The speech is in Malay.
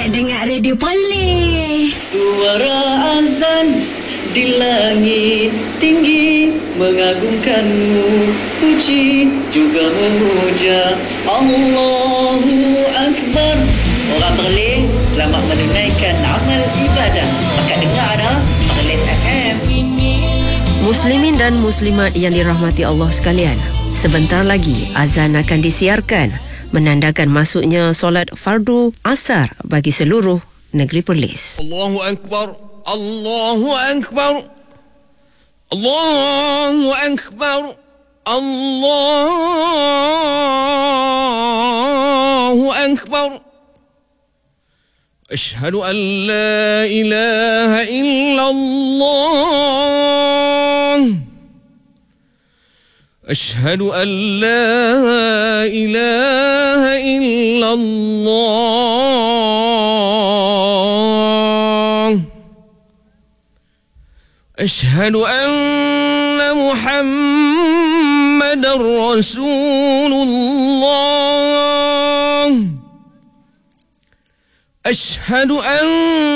dengar Radio Poleh. Suara azan di langit tinggi mengagungkanmu, puji juga memuja. Allahu Akbar. Orang Perlis selamat menunaikan amal ibadah. Maka dengar Perlis FM. Muslimin dan muslimat yang dirahmati Allah sekalian, sebentar lagi azan akan disiarkan menandakan masuknya solat fardu asar bagi seluruh negeri Perlis. Allahu Akbar, Allahu Akbar, Allahu Akbar, Allahu Akbar. Ashhadu an la ilaha illallah. Ashhadu an la ilaha illallah. Ashhadu anna Muhammadar Rasulullah. أشهد أن